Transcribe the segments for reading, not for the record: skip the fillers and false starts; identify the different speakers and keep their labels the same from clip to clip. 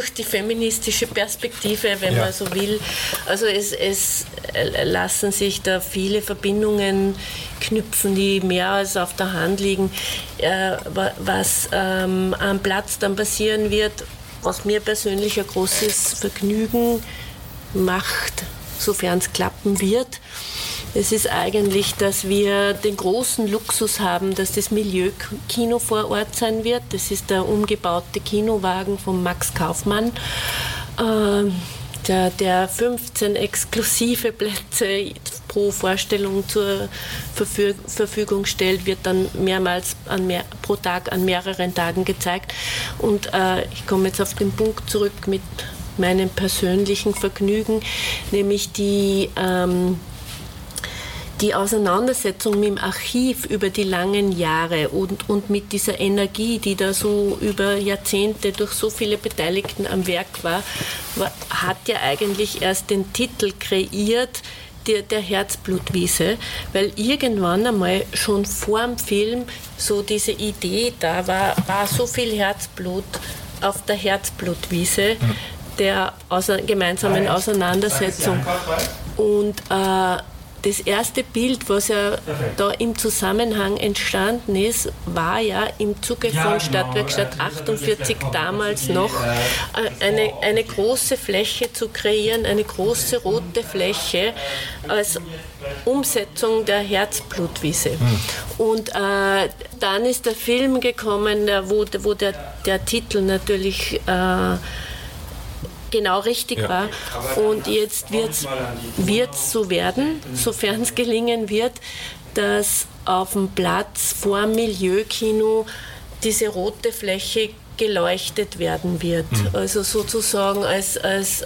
Speaker 1: durch die feministische Perspektive, wenn man so will. Also es lassen sich da viele Verbindungen knüpfen, die mehr als auf der Hand liegen. Was am Platz dann passieren wird, was mir persönlich ein großes Vergnügen macht, sofern es klappen wird, es ist eigentlich, dass wir den großen Luxus haben, dass das Milieu-Kino vor Ort sein wird. Das ist der umgebaute Kinowagen von Max Kaufmann, der 15 exklusive Plätze pro Vorstellung zur Verfügung stellt, wird dann mehrmals pro Tag an mehreren Tagen gezeigt. Und ich komme jetzt auf den Punkt zurück mit meinem persönlichen Vergnügen, nämlich die Auseinandersetzung mit dem Archiv über die langen Jahre und mit dieser Energie, die da so über Jahrzehnte durch so viele Beteiligten am Werk war, hat ja eigentlich erst den Titel kreiert, der Herzblutwiese, weil irgendwann einmal schon vor dem Film so diese Idee da war so viel Herzblut auf der Herzblutwiese, der gemeinsamen Auseinandersetzung. Und das erste Bild, was ja da im Zusammenhang entstanden ist, war ja im Zuge von Stadtwerkstatt 48 damals noch eine große Fläche zu kreieren, eine große rote Fläche als Umsetzung der Herzblutwiese. Und dann ist der Film gekommen, wo der Titel natürlich genau richtig war. Und jetzt wird es so werden, sofern es gelingen wird, dass auf dem Platz vor dem Milieukino diese rote Fläche geleuchtet werden wird. Also sozusagen als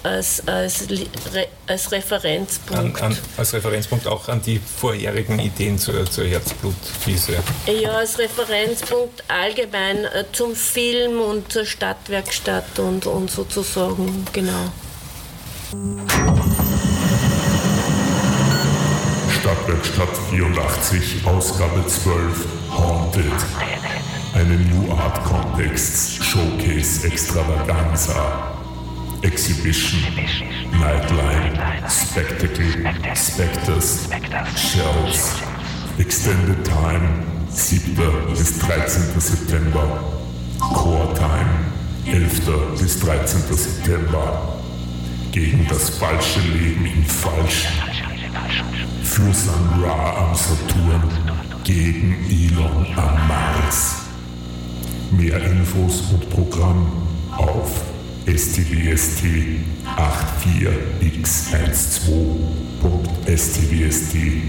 Speaker 1: Referenzpunkt.
Speaker 2: Als Referenzpunkt auch an die vorherigen Ideen zur Herzblutwiese.
Speaker 1: Ja, als Referenzpunkt allgemein zum Film und zur Stadtwerkstatt und sozusagen, genau.
Speaker 3: Stadtwerkstatt 84, Ausgabe 12, Haunted. Eine New Art Context Showcase Extravaganza. Exhibition, Nightline, Spectacle, Spectres, Shells. Extended Time, 7. bis 13. September. Core Time, 11. bis 13. September. Gegen das falsche Leben in Falsch. Für Sun Ra am Saturn. Gegen Elon am Mars. Mehr Infos und Programm auf stvst84x12.stvst.at.